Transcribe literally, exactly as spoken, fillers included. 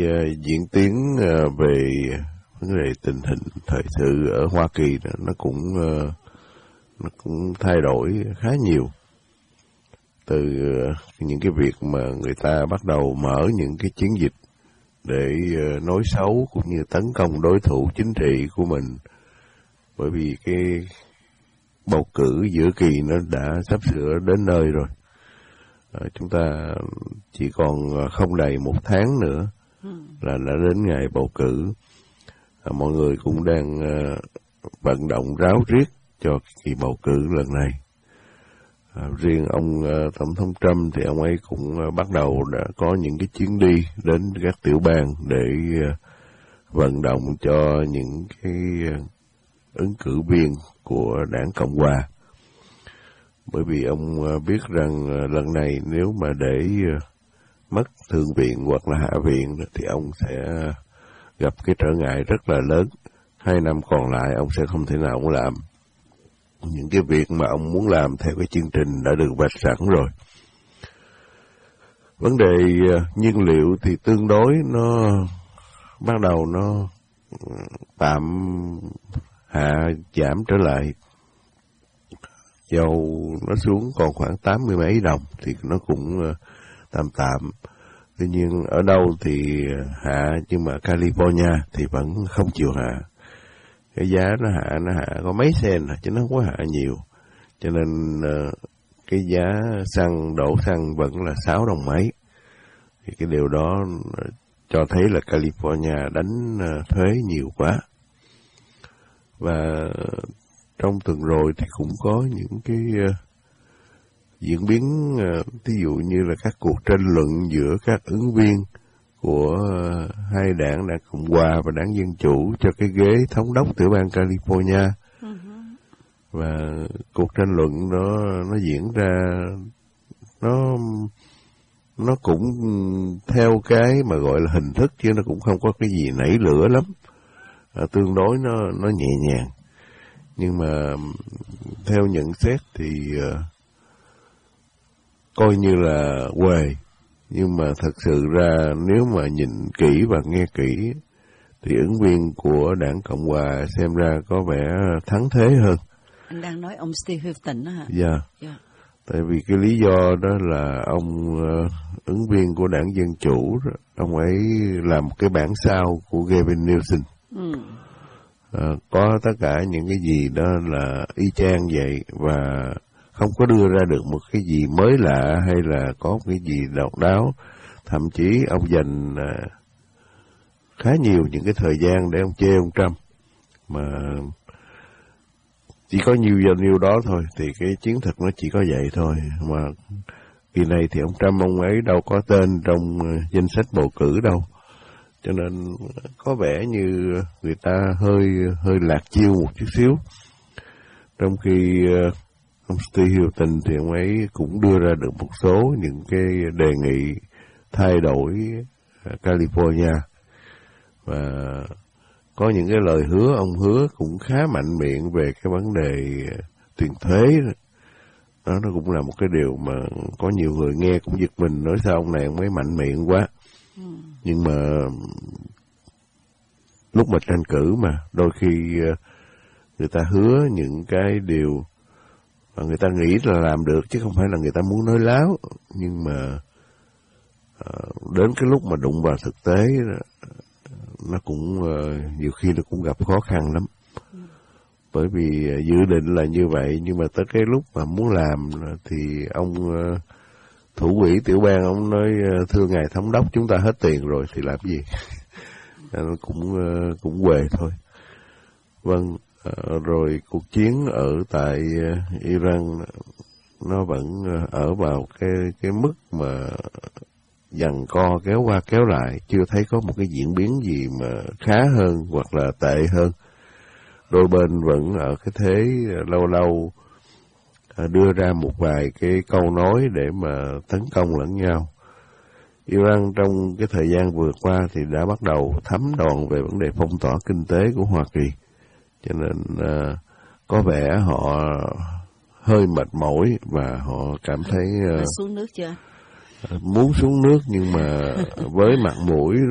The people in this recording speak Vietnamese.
Diễn tiến về vấn đề tình hình thời sự ở Hoa Kỳ nó cũng nó cũng thay đổi khá nhiều. Từ những cái việc mà người ta bắt đầu mở những cái chiến dịch để nói xấu cũng như tấn công đối thủ chính trị của mình, bởi vì cái bầu cử giữa kỳ nó đã sắp sửa đến nơi rồi. À, chúng ta chỉ còn không đầy một tháng nữa là đã đến ngày bầu cử. À, mọi người cũng đang uh, vận động ráo riết cho kỳ bầu cử lần này. À, riêng ông uh, Tổng thống Trump thì ông ấy cũng uh, bắt đầu đã có những cái chuyến đi đến các tiểu bang để uh, vận động cho những cái uh, ứng cử viên của đảng Cộng Hòa. Bởi vì ông uh, biết rằng uh, lần này nếu mà để uh, mất thượng viện hoặc là hạ viện thì ông sẽ gặp cái trở ngại rất là lớn. Hai năm còn lại ông sẽ không thể nào muốn làm những cái việc mà ông muốn làm theo cái chương trình đã được vạch sẵn rồi. Vấn đề nhiên liệu thì tương đối nó bắt đầu nó tạm hạ giảm trở lại. Dầu nó xuống còn khoảng tám mươi mấy đồng thì nó cũng tạm tạm. Tuy nhiên ở đâu thì hạ, nhưng mà California thì vẫn không chịu hạ. Cái giá nó hạ, nó hạ có mấy sen chứ nó không có hạ nhiều. Cho nên cái giá xăng, đổ xăng vẫn là sáu đồng mấy. Thì cái điều đó cho thấy là California đánh thuế nhiều quá. Và trong tuần rồi thì cũng có những cái diễn biến, ví dụ như là các cuộc tranh luận giữa các ứng viên của hai đảng, đảng Cộng Hòa và đảng Dân Chủ cho cái ghế thống đốc tiểu bang California. Uh-huh. Và cuộc tranh luận đó nó diễn ra, nó nó cũng theo cái mà gọi là hình thức, chứ nó cũng không có cái gì nảy lửa lắm. À, tương đối nó nó nhẹ nhàng. Nhưng mà theo nhận xét thì uh, coi như là quề, nhưng mà thật sự ra nếu mà nhìn kỹ và nghe kỹ thì ứng viên của đảng Cộng Hòa xem ra có vẻ thắng thế hơn. Anh đang nói ông Steve Hilton đó hả? Dạ. Yeah. Yeah. Tại vì cái lý do đó là ông uh, ứng viên của đảng Dân Chủ, ông ấy làm một cái bản sao của Gavin Newsom. Ừ. Uh, có tất cả những cái gì đó là y chang vậy, và không có đưa ra được một cái gì mới lạ hay là có cái gì độc đáo. Thậm chí ông dành uh, khá nhiều những cái thời gian để ông chê ông Trump, mà chỉ có nhiều giờ nhiêu đó thôi, thì cái chiến thuật nó chỉ có vậy thôi. Mà kỳ này thì ông Trump ông ấy đâu có tên trong uh, danh sách bầu cử đâu, cho nên có vẻ như người ta hơi hơi lạc chiêu một chút xíu. Trong khi uh, ông Steve Hilton thì ông ấy cũng đưa ra được một số những cái đề nghị thay đổi California, và có những cái lời hứa ông hứa cũng khá mạnh miệng về cái vấn đề tiền thuế đó. Nó cũng là một cái điều mà có nhiều người nghe cũng giật mình, nói sao ông này ông ấy mạnh miệng quá. Ừ. Nhưng mà lúc mà tranh cử mà đôi khi người ta hứa những cái điều mà người ta nghĩ là làm được, chứ không phải là người ta muốn nói láo. Nhưng mà uh, đến cái lúc mà đụng vào thực tế, nó cũng uh, nhiều khi nó cũng gặp khó khăn lắm. Ừ. Bởi vì uh, dự định là như vậy, nhưng mà tới cái lúc mà muốn làm thì ông uh, thủ quỹ tiểu bang ông nói uh, thưa ngài thống đốc, chúng ta hết tiền rồi thì làm gì? Nó cũng uh, cũng quề thôi. Vâng. Uh, rồi cuộc chiến ở tại uh, Iran nó vẫn uh, ở vào cái cái mức mà giằng co kéo qua kéo lại, chưa thấy có một cái diễn biến gì mà khá hơn hoặc là tệ hơn. Đôi bên vẫn ở cái thế uh, lâu lâu uh, đưa ra một vài cái câu nói để mà tấn công lẫn nhau. Iran trong cái thời gian vừa qua thì đã bắt đầu thấm đòn về vấn đề phong tỏa kinh tế của Hoa Kỳ. Cho nên uh, có vẻ họ hơi mệt mỏi và họ cảm thấy uh, xuống nước chưa? muốn xuống nước, nhưng mà với mặt mũi